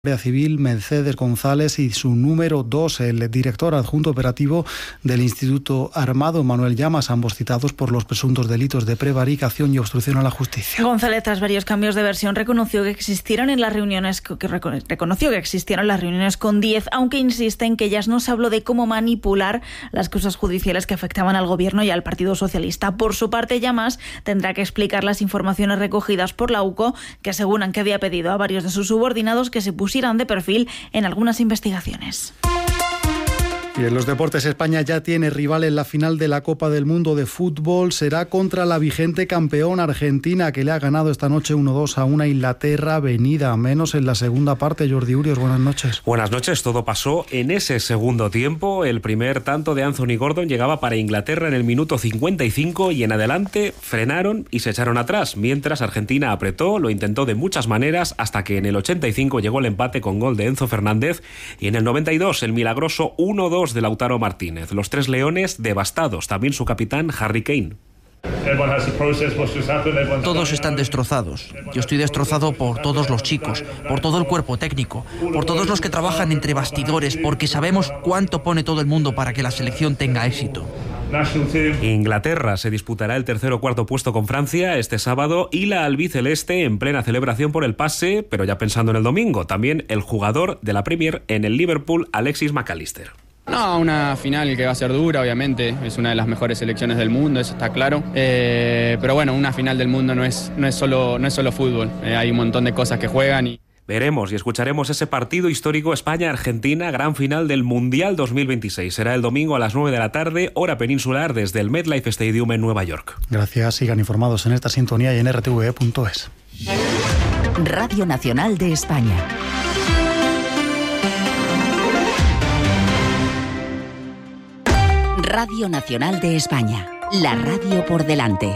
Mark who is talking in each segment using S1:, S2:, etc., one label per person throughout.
S1: Civil Mercedes González y su número 2, el director adjunto operativo del Instituto Armado, Manuel Llamas, ambos citados por los presuntos delitos de prevaricación y obstrucción a la justicia.
S2: González, tras varios cambios de versión, reconoció que existieron las reuniones con 10, aunque insiste en que ellas no se habló de cómo manipular las causas judiciales que afectaban al Gobierno y al Partido Socialista. Por su parte, Llamas tendrá que explicar las informaciones recogidas por la UCO, que aseguran que había pedido a varios de sus subordinados que se pusieran de perfil en algunas investigaciones.
S1: Y en los deportes, España ya tiene rival en la final de la Copa del Mundo de fútbol. Será contra la vigente campeona Argentina, que le ha ganado esta noche 1-2 a una Inglaterra venida a menos en la segunda parte. Jordi Urios, buenas noches.
S3: Buenas noches. Todo pasó en ese segundo tiempo. El primer tanto de Anthony Gordon llegaba para Inglaterra en el minuto 55 y en adelante frenaron y se echaron atrás, mientras Argentina apretó, lo intentó de muchas maneras, hasta que en el 85 llegó el empate con gol de Enzo Fernández y en el 92 el milagroso 1-2 de Lautaro Martínez. Los tres leones devastados, también su capitán Harry Kane.
S4: Todos están destrozados. Yo estoy destrozado por todos los chicos, por todo el cuerpo técnico, por todos los que trabajan entre bastidores, porque sabemos cuánto pone todo el mundo para que la selección tenga éxito.
S3: Inglaterra se disputará el tercer o cuarto puesto con Francia este sábado y la albiceleste en plena celebración por el pase, pero ya pensando en el domingo. También el jugador de la Premier en el Liverpool, Alexis McAllister.
S5: No, una final que va a ser dura, obviamente. Es una de las mejores selecciones del mundo, eso está claro. Pero bueno, una final del mundo no es solo fútbol. Hay un montón de cosas que juegan y...
S3: Veremos y escucharemos ese partido histórico España-Argentina, gran final del Mundial 2026. Será el domingo a las 9 de la tarde, hora peninsular, desde el MetLife Stadium en Nueva York.
S1: Gracias, sigan informados en esta sintonía y en rtve.es.
S6: Radio Nacional de España. Radio Nacional de España, la radio por delante.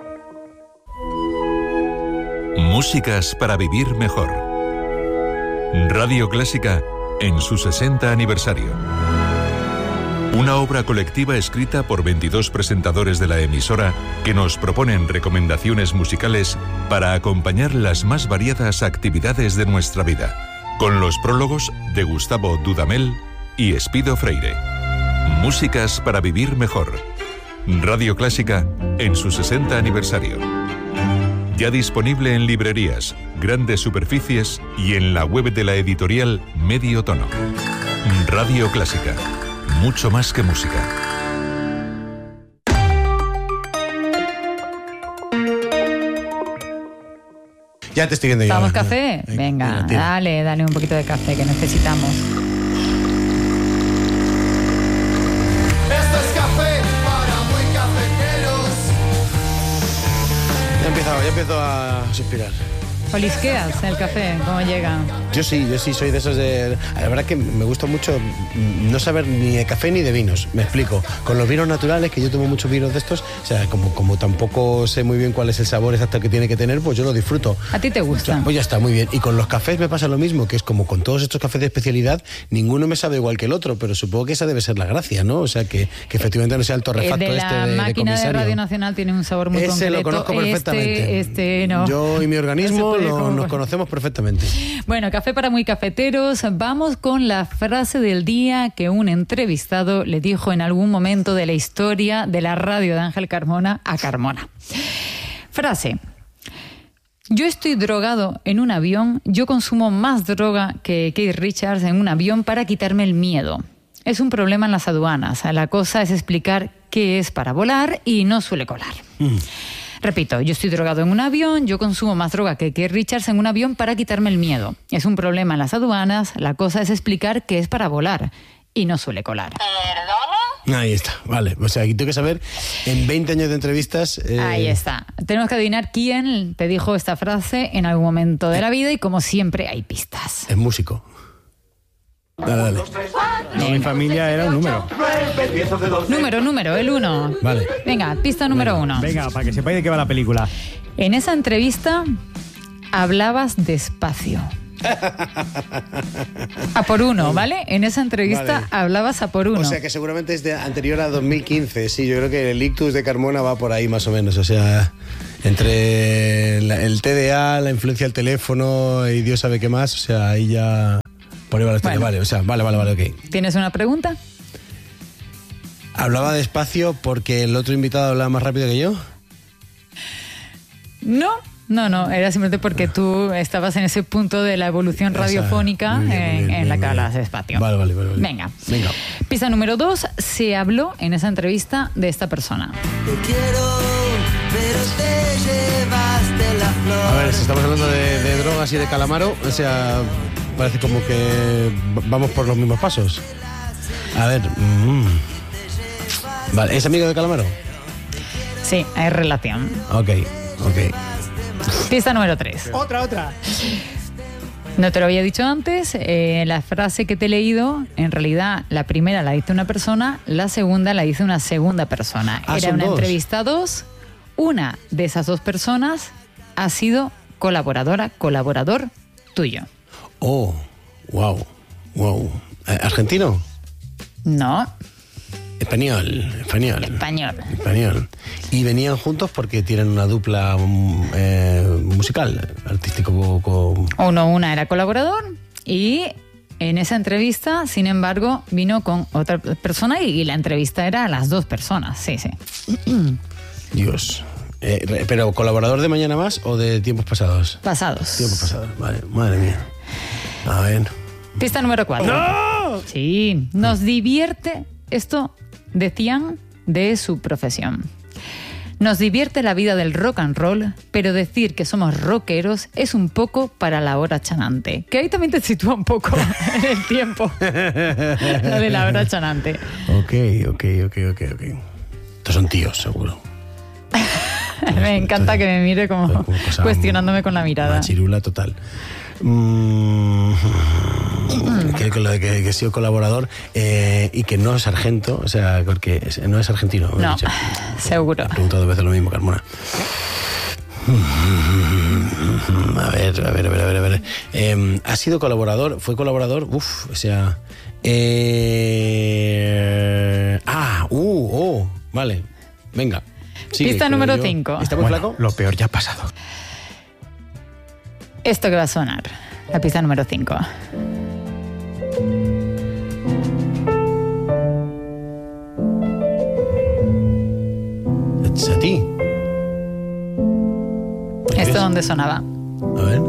S7: Músicas para vivir mejor. Radio Clásica en su 60 aniversario. Una obra colectiva escrita por 22 presentadores de la emisora que nos proponen recomendaciones musicales para acompañar las más variadas actividades de nuestra vida, con los prólogos de Gustavo Dudamel y Espido Freire. Músicas para vivir mejor. Radio Clásica en su 60 aniversario. Ya disponible en librerías, grandes superficies y en la web de la editorial Medio Tono. Radio Clásica. Mucho más que música.
S8: Ya te estoy viendo yo.
S9: ¿Vamos café? Venga, dale un poquito de café que necesitamos.
S8: Ya empiezo a suspirar.
S9: ¿Olisqueas el café? ¿Cómo llega?
S8: Yo sí, soy de esos de... La verdad que me gusta mucho no saber ni de café ni de vinos, me explico. Con los vinos naturales, que yo tomo muchos vinos de estos, o sea, como tampoco sé muy bien cuál es el sabor exacto que tiene que tener, pues yo lo disfruto.
S9: ¿A ti te gusta?
S8: O sea, pues ya está, muy bien. Y con los cafés me pasa lo mismo, que es como con todos estos cafés de especialidad, ninguno me sabe igual que el otro, pero supongo que esa debe ser la gracia, ¿no? O sea, que efectivamente no sea el torrefacto
S9: de
S8: este de
S9: la máquina de Radio Nacional tiene un sabor muy concreto.
S8: Ese lo conozco perfectamente.
S9: Este no.
S8: Yo y mi organismo nos conocemos perfectamente.
S9: Bueno, café para muy cafeteros. Vamos con la frase del día que un entrevistado le dijo en algún momento de la historia de la radio de Ángel Carmona a Carmona. Frase: yo estoy drogado en un avión, yo consumo más droga que Keith Richards en un avión para quitarme el miedo. Es un problema en las aduanas. La cosa es explicar qué es para volar y no suele colar. Repito, yo estoy drogado en un avión, yo consumo más droga que Keith Richards en un avión para quitarme el miedo. Es un problema en las aduanas, la cosa es explicar qué es para volar y no suele colar.
S8: ¿Perdona? Ahí está, vale. O sea, aquí tengo que saber, en 20 años de entrevistas...
S9: Ahí está. Tenemos que adivinar quién te dijo esta frase en algún momento de la vida y como siempre hay pistas.
S8: Es músico. Dale.
S10: No, mi familia era un número.
S9: Número, el 1.
S8: Vale.
S9: Venga, pista número 1.
S10: Venga, para que sepáis de qué va la película.
S9: En esa entrevista hablabas despacio. A por uno, ¿vale? En esa entrevista hablabas a por uno.
S8: O sea que seguramente es anterior a 2015. Sí, yo creo que el ictus de Carmona va por ahí más o menos. O sea, Entre el TDA, la influencia del teléfono y Dios sabe qué más, o sea, ahí ya... Por ahí va la historia, vale, o sea, vale, ok.
S9: ¿Tienes una pregunta?
S8: ¿Hablaba despacio porque el otro invitado hablaba más rápido que yo?
S9: No, era simplemente porque tú estabas en ese punto de la evolución radiofónica en la que hablas despacio.
S8: Vale.
S9: Venga. Pista número 2, se habló en esa entrevista de esta persona.
S11: Te quiero, pero te llevaste la flor.
S8: A ver, si estamos hablando de drogas y de Calamaro, o sea, parece como que vamos por los mismos pasos. A ver, vale, ¿es amigo de Calamaro?
S9: Sí, hay relación.
S8: Ok.
S9: Pista número 3.
S10: Otra.
S9: No te lo había dicho antes, la frase que te he leído, en realidad la primera la dice una persona, la segunda la dice una segunda persona. Era una entrevista 2, una de esas 2 personas ha sido colaborador tuyo.
S8: Oh, wow. ¿Argentino?
S9: No.
S8: Español. Y venían juntos porque tienen una dupla musical, artístico.
S9: Una era colaborador y en esa entrevista, sin embargo, vino con otra persona y la entrevista era a las 2 personas. Sí.
S8: Dios. ¿Pero colaborador de Mañana Más o de tiempos pasados?
S9: Pasados.
S8: Tiempos pasados, vale. Madre mía. A ver.
S9: Pista número 4.
S10: ¡No!
S9: Sí, nos divierte. Esto decían de su profesión. Nos divierte la vida del rock and roll, pero decir que somos rockeros es un poco para la hora chanante. Que ahí también te sitúa un poco en el tiempo. Lo de la hora chanante.
S8: Ok. Estos son tíos, seguro.
S9: Me encanta que me mire como cuestionándome con la mirada.
S8: Machirula total. Que he sido colaborador y que no es sargento, o sea, porque no es argentino.
S9: No, seguro.
S8: He preguntado 2 veces lo mismo, Carmona. A ver. ¿Ha sido colaborador? ¿Fue colaborador? Vale, venga.
S9: Pista número 5.
S8: ¿Está muy flaco?
S10: Lo peor ya ha pasado.
S9: Esto que va a sonar, la pista número 5.
S8: ¿Es a ti?
S9: ¿Esto dónde sonaba?
S8: A ver.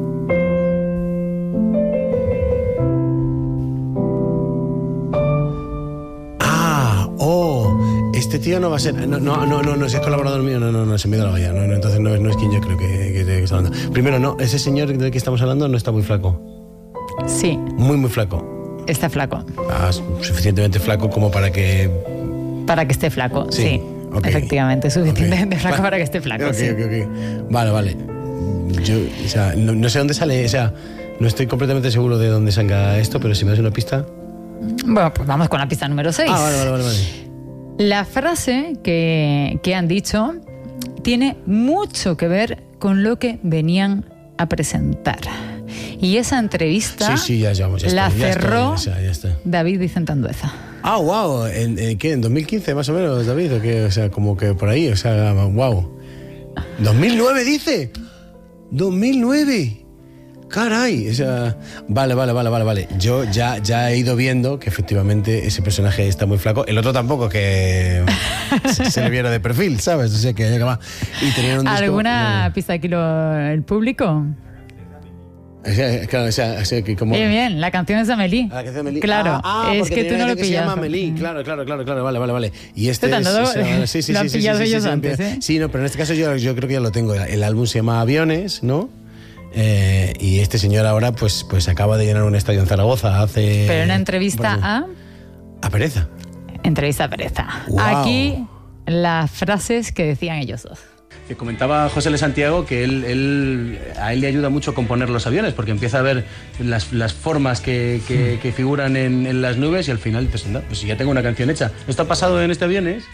S8: Este tío no va a ser... No, si es colaborador mío, no, se me da la valla. No, entonces no es quien yo creo que está hablando. Primero, no, ese señor del que estamos hablando no está muy flaco.
S9: Sí.
S8: Muy flaco.
S9: Está flaco.
S8: Suficientemente flaco como para que...
S9: Para que esté flaco, sí. Okay. Efectivamente, suficientemente flaco para que esté flaco,
S8: okay,
S9: sí.
S8: Okay. Vale. Yo, o sea, no sé dónde sale, o sea, no estoy completamente seguro de dónde salga esto, pero si me das una pista...
S9: Bueno, pues vamos con la pista número 6.
S8: Vale.
S9: La frase que han dicho tiene mucho que ver con lo que venían a presentar. Y esa entrevista la cerró David Vicente Andueza.
S8: Wow. ¿Qué? ¿En 2015 más o menos, David? ¿O qué? O sea, como que por ahí, o sea, wow. ¿2009 dice? ¿2009? Caray, o sea, vale. Yo ya he ido viendo que efectivamente ese personaje está muy flaco. El otro tampoco, que se le viera de perfil, ¿sabes? O sea, que va. Y tenían un disco.
S9: ¿Alguna pista aquí el público?
S8: Claro, o sea, que como...
S9: Bien, la canción es de Amélie.
S8: La canción de Amélie.
S9: Claro, es que tú no lo pillas.
S8: Se llama Amélie, claro, vale. Y este
S9: lo han pillado ellos antes, ¿eh?
S8: Sí, no, pero en este caso yo creo que ya lo tengo. El álbum se llama Aviones, ¿no? Y este señor ahora pues acaba de llenar un estadio en Zaragoza hace...
S9: Pero una entrevista
S8: a Pereza.
S9: Entrevista a Pereza. Wow. Aquí las frases que decían ellos dos.
S12: Que comentaba José L. Santiago que a él le ayuda mucho componer los aviones, porque empieza a ver las formas que figuran en las nubes y al final pues ya tengo una canción hecha. ¿Esto ha pasado en este Aviones?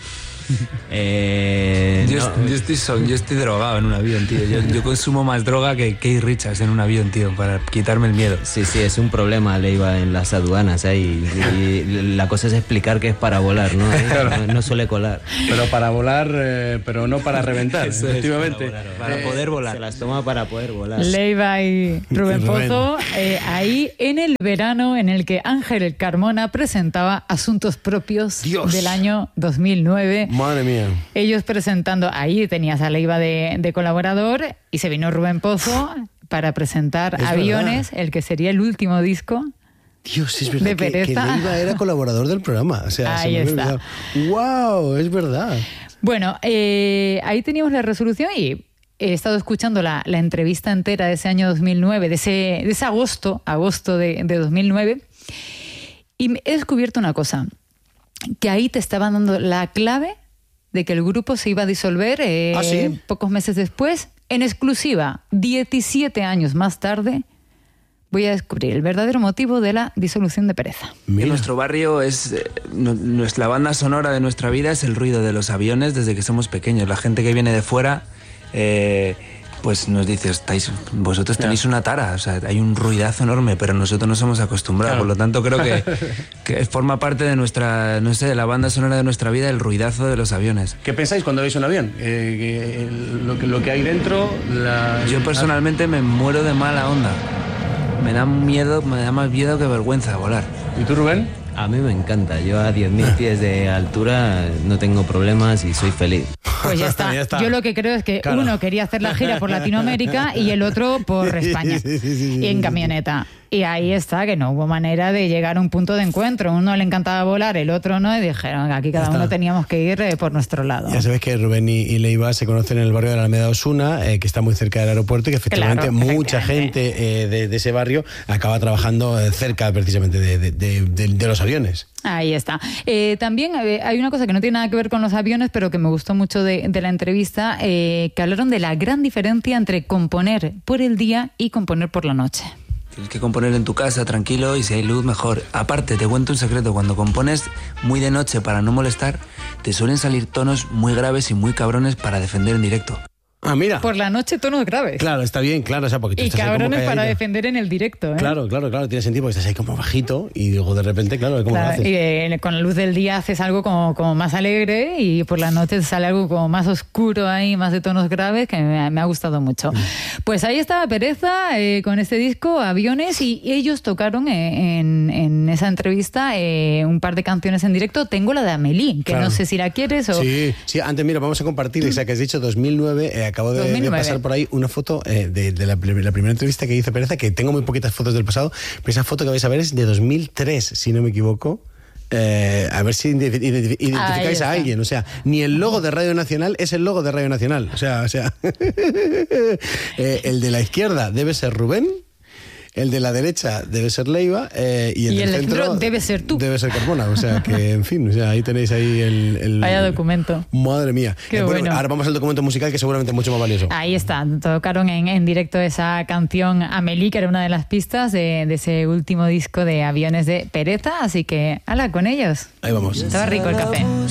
S13: Yo estoy drogado en un avión, tío. Yo consumo más droga que Keith Richards en un avión, tío, para quitarme el miedo.
S14: Sí, es un problema, Leiva, en las aduanas, y la cosa es explicar que es para volar, ¿no? No suele colar.
S12: Pero para volar, pero no para reventar, efectivamente.
S14: Para poder volar. Se las toma para poder volar.
S9: Leiva y Rubén Pozo, ahí en el verano en el que Ángel Carmona presentaba Asuntos Propios del año 2009.
S8: Madre mía.
S9: Ellos presentando, ahí tenías a Leiva de colaborador y se vino Rubén Pozo para presentar Aviones, el que sería el último disco.
S8: Dios, es verdad
S9: de Pereza.
S8: que Leiva era colaborador del programa. O sea,
S9: ahí está.
S8: ¡Wow! Es verdad.
S9: Bueno, ahí teníamos la resolución y he estado escuchando la entrevista entera de ese año 2009, de ese agosto de 2009, y he descubierto una cosa, que ahí te estaban dando la clave de que el grupo se iba a disolver
S8: ¿Sí?
S9: pocos meses después, en exclusiva, 17 años más tarde. Voy a descubrir el verdadero motivo de la disolución de Pereza.
S13: En nuestro barrio la banda sonora de nuestra vida es el ruido de los aviones desde que somos pequeños. La gente que viene de fuera pues nos dice, vosotros tenéis una tara, o sea, hay un ruidazo enorme, pero nosotros nos hemos acostumbrado. Claro. Por lo tanto creo que forma parte de nuestra, no sé, de la banda sonora de nuestra vida, el ruidazo de los aviones.
S12: ¿Qué pensáis cuando veis un avión? Lo que hay dentro...
S13: Yo personalmente me muero de mala onda. Me da más miedo que vergüenza volar.
S12: ¿Y tú, Rubén?
S14: A mí me encanta. Yo a 10.000 pies de altura no tengo problemas y soy feliz.
S9: Pues ya está. Yo lo que creo es que uno quería hacer la gira por Latinoamérica y el otro por España. Y en camioneta. Y ahí está, que no hubo manera de llegar a un punto de encuentro. Uno le encantaba volar, el otro no, y dijeron que aquí cada uno teníamos que ir por nuestro lado.
S8: Ya sabes que Rubén y Leiva se conocen en el barrio de la Alameda Osuna, que está muy cerca del aeropuerto, y que efectivamente mucha gente de ese barrio acaba trabajando cerca precisamente de los aviones.
S9: Ahí está. También hay una cosa que no tiene nada que ver con los aviones, pero que me gustó mucho de la entrevista, que hablaron de la gran diferencia entre componer por el día y componer por la noche.
S13: Tienes que componer en tu casa, tranquilo, y si hay luz, mejor. Aparte, te cuento un secreto. Cuando compones muy de noche para no molestar, te suelen salir tonos muy graves y muy cabrones para defender en directo.
S8: Ah, mira.
S9: Por la noche tonos graves.
S8: Claro, está bien, claro. O sea, porque tú
S9: y
S8: estás
S9: cabrones
S8: ahí como
S9: para defender en el directo, ¿eh?
S8: Claro, tiene sentido porque estás ahí como bajito y luego de repente, claro, ¿cómo lo haces?
S9: Y con la luz del día haces algo como más alegre y por la noche sale algo como más oscuro ahí, más de tonos graves, que me ha gustado mucho. Pues ahí estaba Pereza con este disco, Aviones, y ellos tocaron en esa entrevista un par de canciones en directo. Tengo la de Amélie, que no sé si la quieres o...
S8: Sí, antes mira, vamos a compartir, o sea, que has dicho 2009, acabo de pasar por ahí una foto de la primera entrevista que hice Pereza, que tengo muy poquitas fotos del pasado, pero esa foto que vais a ver es de 2003, si no me equivoco. A ver si identificáis a alguien. O sea, ni el logo de Radio Nacional es el logo de Radio Nacional. O sea el de la izquierda debe ser Rubén, el de la derecha debe ser Leiva, y el del centro
S9: debe ser tú.
S8: Debe ser Carmona. O sea, que en fin, o sea, ahí tenéis ahí el
S9: vaya documento.
S8: Madre mía.
S9: Qué bueno.
S8: Ahora vamos al documento musical, que seguramente es mucho más valioso.
S9: Ahí está, tocaron en directo esa canción Amélie, que era una de las pistas de ese último disco de Aviones de Pereza, así que hala con ellos.
S8: Ahí vamos.
S9: Estaba rico el café.